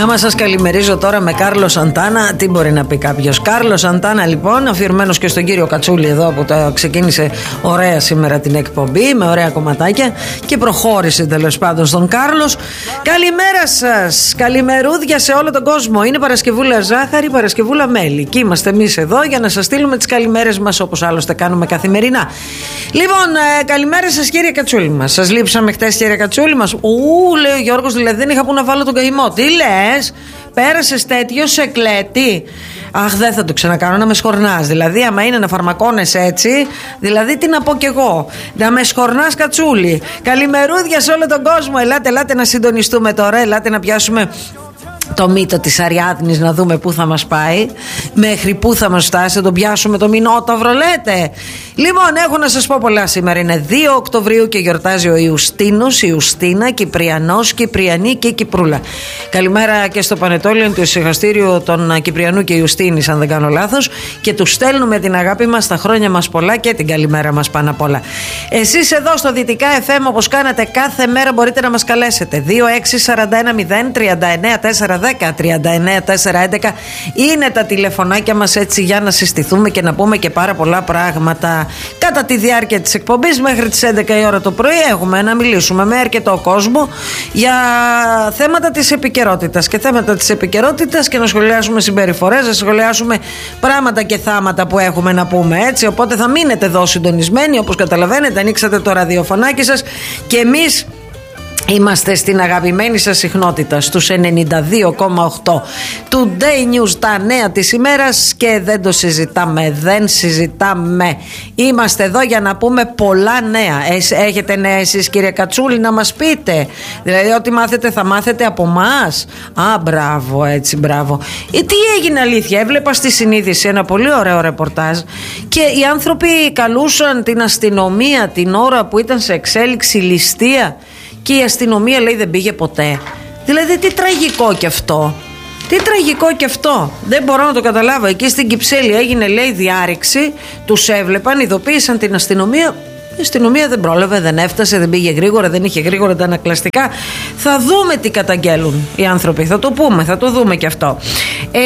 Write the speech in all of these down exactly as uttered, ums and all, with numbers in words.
Άμα σας καλημερίζω τώρα με Κάρλο Σαντάνα, τι μπορεί να πει κάποιος? Κάρλο Σαντάνα, λοιπόν, αφιερμένος και στον κύριο Κατσούλη εδώ που τα ξεκίνησε ωραία σήμερα την εκπομπή με ωραία κομματάκια και προχώρησε τέλος πάντων στον Κάρλος. Καλημέρα σας, καλημερούδια σε όλο τον κόσμο. Είναι Παρασκευούλα Ζάχαρη, Παρασκευούλα Μέλι. Και είμαστε εμείς εδώ για να σας στείλουμε τις καλημέρες μας, όπως άλλωστε κάνουμε καθημερινά. Λοιπόν, ε, καλημέρα σας κύριε Κατσούλη μας. Σας λείψαμε χτες κύριε Κατσούλη μας? Ου, λέει ο Γιώργος, δηλαδή δεν είχα που να βάλω τον καημό. Τι λες, πέρασες τέτοιο σε κλέτη? Αχ, δεν θα το ξανακάνω, να με σχορνάς. Δηλαδή, άμα είναι να φαρμακώνεσαι έτσι, δηλαδή τι να πω κι εγώ. Να με σχορνάς, Κατσούλη. Καλημερούδια σε όλο τον κόσμο. Ελάτε, ελάτε να συντονιστούμε τώρα. Ελάτε να πιάσουμε το μύτο της Αριάδνης, να δούμε πού θα μας πάει, μέχρι πού θα μας φτάσει, να τον πιάσουμε το μηνόταυρο, λέτε. Λοιπόν, έχω να σας πω πολλά σήμερα. Είναι δύο Οκτωβρίου και γιορτάζει ο Ιουστίνος, η Ιουστίνα, Κυπριανός, Κυπριανή και Κυπρούλα. Καλημέρα και στο Πανετόλιο του Ησυχαστήριου των Κυπριανού και Ιουστίνης, αν δεν κάνω λάθος, και τους στέλνουμε την αγάπη μας, τα χρόνια μας πολλά και την καλημέρα μας πάνω απ' όλα. Εσείς εδώ στο Δυτικά εφ εμ, όπως κάνατε κάθε μέρα, μπορείτε να μας καλέσετε. δύο έξι τέσσερα ένα μηδέν τρία εννέα τέσσερα δέκα τριάντα εννέα τέσσερα έντεκα είναι τα τηλεφωνάκια μας, έτσι για να συστηθούμε και να πούμε και πάρα πολλά πράγματα. Κατά τη διάρκεια της εκπομπής μέχρι τις έντεκα η ώρα το πρωί έχουμε να μιλήσουμε με αρκετό κόσμο για θέματα της επικαιρότητας και θέματα της επικαιρότητας και να σχολιάσουμε συμπεριφορές, να σχολιάσουμε πράγματα και θάματα που έχουμε να πούμε, έτσι. Οπότε θα μείνετε εδώ συντονισμένοι, όπως καταλαβαίνετε, ανοίξατε το ραδιοφωνάκι σας και εμείς είμαστε στην αγαπημένη σας συχνότητα στους ενενήντα δύο κόμμα οκτώ. Today News, τα νέα της ημέρας, και δεν το συζητάμε, δεν συζητάμε. Είμαστε εδώ για να πούμε πολλά νέα. Έχετε νέα εσείς κύριε Κατσούλη να μας πείτε? Δηλαδή ό,τι μάθετε θα μάθετε από μας? Α, μπράβο, έτσι, μπράβο. Ε, τι έγινε αλήθεια? Έβλεπα στη συνείδηση ένα πολύ ωραίο ρεπορτάζ και οι άνθρωποι καλούσαν την αστυνομία την ώρα που ήταν σε εξέλιξη ληστεία και η αστυνομία, λέει, δεν πήγε ποτέ. Δηλαδή τι τραγικό κι αυτό. Τι τραγικό κι αυτό. Δεν μπορώ να το καταλάβω. Εκεί στην Κυψέλη έγινε, λέει, διάρρηξη. Τους έβλεπαν, ειδοποίησαν την αστυνομία. Η αστυνομία δεν πρόλαβε, δεν έφτασε, δεν πήγε γρήγορα, δεν είχε γρήγορα τα ανακλαστικά. Θα δούμε τι καταγγέλουν οι άνθρωποι. Θα το πούμε, θα το δούμε κι αυτό. Ε,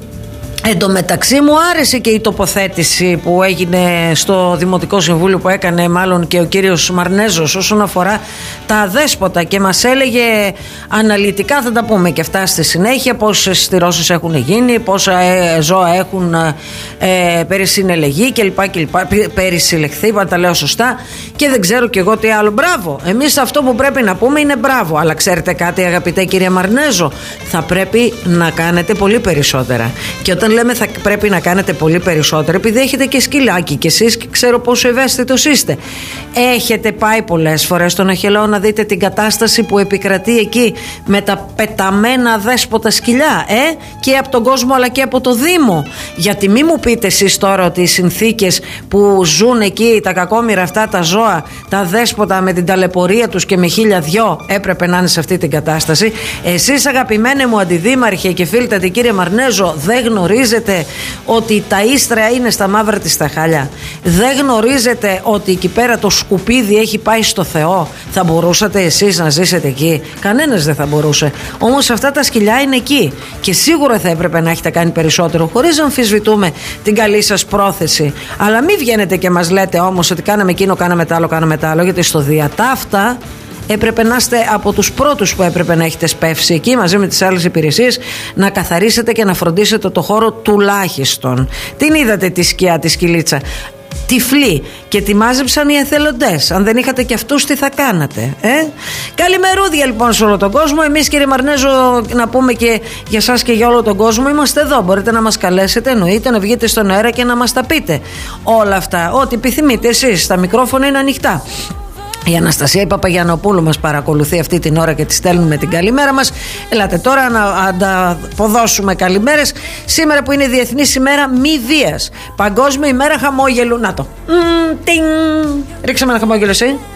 Εν τω μεταξύ μου άρεσε και η τοποθέτηση που έγινε στο Δημοτικό Συμβούλιο, που έκανε μάλλον και ο κύριος Μαρνέζος, όσον αφορά τα αδέσποτα, και μας έλεγε αναλυτικά, θα τα πούμε και αυτά στη συνέχεια, πόσες στηρώσεις έχουν γίνει, πόσα ε, ζώα έχουν ε, περισυνελεγεί κλπ, κλπ, περισυλλεχθεί, τα λέω σωστά, και δεν ξέρω κι εγώ τι άλλο. Μπράβο, εμείς αυτό που πρέπει να πούμε είναι μπράβο. Αλλά ξέρετε κάτι, αγαπητέ κύριε Μαρνέζο, θα πρέπει να κάνετε πολύ περισσότερα. Και όταν λέμε θα πρέπει να κάνετε πολύ περισσότερο, επειδή έχετε και σκυλάκι κι εσείς και ξέρω πόσο ευαίσθητος είστε. Έχετε πάει πολλές φορές στον Αχελαίο να δείτε την κατάσταση που επικρατεί εκεί με τα πεταμένα δέσποτα σκυλιά, ε? Και από τον κόσμο αλλά και από το Δήμο. Γιατί μη μου πείτε εσείς τώρα ότι οι συνθήκες που ζουν εκεί τα κακόμοιρα αυτά τα ζώα, τα δέσποτα με την ταλαιπωρία τους και με χίλια δυο, έπρεπε να είναι σε αυτή την κατάσταση. Εσείς, αγαπημένε μου αντιδήμαρχε και φίλτατε κύριε Μαρνέζο, δεν γνωρίζετε ότι τα ίστρα είναι στα μαύρα της τα χάλια? Δεν γνωρίζετε ότι εκεί πέρα το σκουπίδι έχει πάει στο Θεό? Θα μπορούσατε εσείς να ζήσετε εκεί? Κανένας δεν θα μπορούσε. Όμως αυτά τα σκυλιά είναι εκεί και σίγουρα θα έπρεπε να έχετε κάνει περισσότερο, χωρίς να αμφισβητούμε την καλή σας πρόθεση. Αλλά μην βγαίνετε και μας λέτε όμως ότι κάναμε εκείνο, κάναμε τ' άλλο, κάναμε τ' άλλο, γιατί στο διατάφτα έπρεπε να είστε από τους πρώτους που έπρεπε να έχετε σπεύσει εκεί μαζί με τις άλλες υπηρεσίες, να καθαρίσετε και να φροντίσετε το χώρο τουλάχιστον. Την είδατε τη σκιά, τη σκυλίτσα? Τυφλή, και τη μάζεψαν οι εθελοντές. Αν δεν είχατε και αυτούς, τι θα κάνατε, ε? Καλημερούδια λοιπόν σε όλο τον κόσμο. Εμείς, κύριε Μαρνέζο, να πούμε και για σας και για όλο τον κόσμο, είμαστε εδώ. Μπορείτε να μας καλέσετε, εννοείται, να βγείτε στον αέρα και να μας τα πείτε όλα αυτά. Ό,τι επιθυμείτε εσείς, τα μικρόφωνα είναι ανοιχτά. Η Αναστασία η Παπαγιαννοπούλου μας παρακολουθεί αυτή την ώρα και τη στέλνουμε την καλημέρα μας. Ελάτε τώρα να ανταποδώσουμε καλημέρες. Σήμερα που είναι Διεθνής ημέρα μη βίας, Παγκόσμια ημέρα χαμόγελου. Να το. Mm, ρίξαμε ένα χαμόγελο εσύ.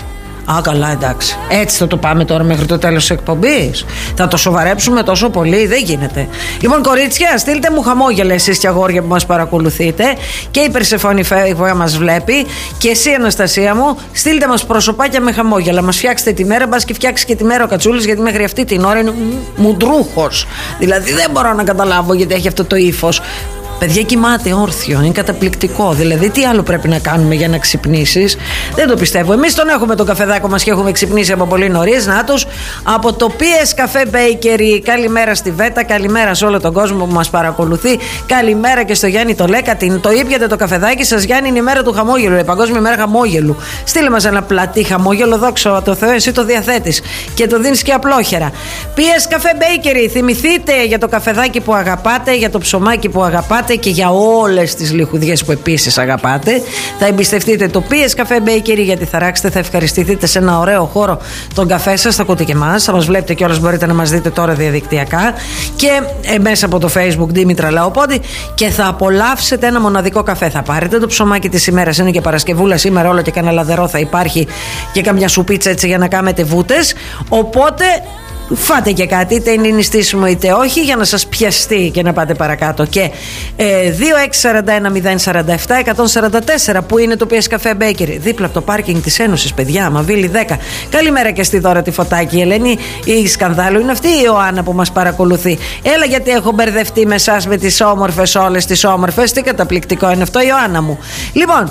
Α, καλά, εντάξει. Έτσι θα το πάμε τώρα μέχρι το τέλος της εκπομπής. Θα το σοβαρέψουμε τόσο πολύ, δεν γίνεται. Λοιπόν, κορίτσια, στείλτε μου χαμόγελα εσείς και αγόρια που μας παρακολουθείτε. Και η Περσεφόνη που μας βλέπει. Και εσύ, Αναστασία μου, στείλτε μας προσωπάκια με χαμόγελα. Μας φτιάξτε τη μέρα, μπας και φτιάξει και τη μέρα ο Κατσούλης, γιατί μέχρι αυτή την ώρα είναι μουντρούχος. Δηλαδή δεν μπορώ να καταλάβω γιατί έχει αυτό το ύφος. Παιδιά, κοιμάται όρθιο, είναι καταπληκτικό. Δηλαδή, τι άλλο πρέπει να κάνουμε για να ξυπνήσεις? Δεν το πιστεύω. Εμείς τον έχουμε τον καφεδάκο μας και έχουμε ξυπνήσει από πολύ νωρίς. Να τους, από το πι ες Cafe Bakery. Καλημέρα στη Βέτα, καλημέρα σε όλο τον κόσμο που μας παρακολουθεί. Καλημέρα και στο Γιάννη το Λέκα. Το ήπιατε το καφεδάκι σας, Γιάννη, είναι η μέρα του χαμόγελου. Η Παγκόσμια μέρα χαμόγελου. Στείλε μας ένα πλατή χαμόγελο, δόξα τω Θεώ, εσύ το διαθέτεις και το δίνεις και απλόχερα. πι ες Cafe Bakery, θυμηθείτε για το καφεδάκι που αγαπάτε, για το ψωμάκι που αγαπάτε και για όλες τις λιχουδιές που επίσης αγαπάτε. Θα εμπιστευτείτε το πι ες Cafe Bakery, γιατί θα ράξετε, θα ευχαριστηθείτε σε ένα ωραίο χώρο τον καφέ σας. Θα ακούτε και εμάς, θα μας βλέπετε κιόλας, μπορείτε να μας δείτε τώρα διαδικτυακά και ε, μέσα από το Facebook Δήμητρα Λαοπόντι, και θα απολαύσετε ένα μοναδικό καφέ. Θα πάρετε το ψωμάκι της ημέρας, είναι και Παρασκευούλα σήμερα, όλο και κανένα λαδερό θα υπάρχει και καμιά σουπίτσα έτσι για να κάνετε βούτες. Οπότε φάτε και κάτι, είτε είναι νηστίσιμο είτε όχι, για να σας πιαστεί και να πάτε παρακάτω. Και ε, δύο έξι τέσσερα ένα μηδέν τέσσερα επτά ένα τέσσερα τέσσερα που είναι το πι ες Cafe Bakery, δίπλα από το πάρκινγκ της Ένωσης, παιδιά, Μαβίλη δέκα. Καλημέρα και στη Δώρα τη Φωτάκη. Η Ελένη η Σκανδάλου είναι αυτή η Ιωάννα που μας παρακολουθεί. Έλα, γιατί έχω μπερδευτεί με εσάς με τις όμορφες, όλες τις όμορφες. Τι καταπληκτικό είναι αυτό, Ιωάννα μου. Λοιπόν,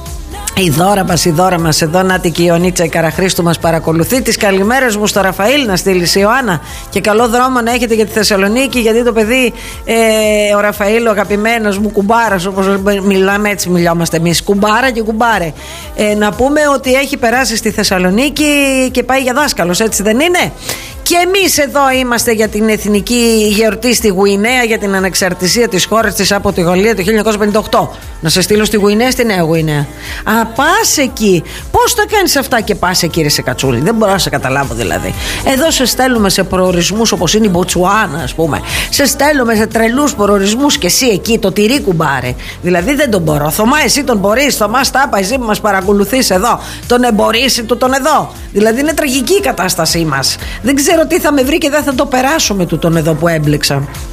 η Δώρα μας, η Δώρα μας εδώ, να την και η Ιωνίτσα η Καραχρήστου μας παρακολουθεί. Τις καλημέρες μου στο Ραφαήλ να στείλεις, Ιωάννα, και καλό δρόμο να έχετε για τη Θεσσαλονίκη, γιατί το παιδί ε, ο Ραφαήλ, ο αγαπημένος μου κουμπάρας, όπως μιλάμε έτσι μιλιόμαστε εμείς, κουμπάρα και κουμπάρε, ε, να πούμε ότι έχει περάσει στη Θεσσαλονίκη και πάει για δάσκαλος, έτσι δεν είναι? Και εμείς εδώ είμαστε για την εθνική γιορτή στη Γουινέα, για την ανεξαρτησία της χώρας της από τη Γαλλία το χίλια εννιακόσια πενήντα οκτώ. Να σε στείλω στη Γουινέα, στη Νέα Γουινέα? Α, πας εκεί. Πώς τα κάνεις αυτά και πας εκεί, ρε σε Κατσούλη? Δεν μπορώ να σε καταλάβω δηλαδή. Εδώ σε στέλνουμε σε προορισμούς όπως είναι η Μποτσουάνα, ας πούμε. Σε στέλνουμε σε τρελούς προορισμούς και εσύ εκεί το τυρί κουμπάρε. Δηλαδή δεν τον μπορώ. Θωμά, εσύ τον μπορείς? Θωμά Στάπα, εσύ που μας παρακολουθείς εδώ, τον εμπορείς του τον εδώ? Δηλαδή είναι τραγική η κατάστασή μας. Δεν ξέρω τι θα με βρει και δεν θα το περάσω με τούτον εδώ που έμπλεξα.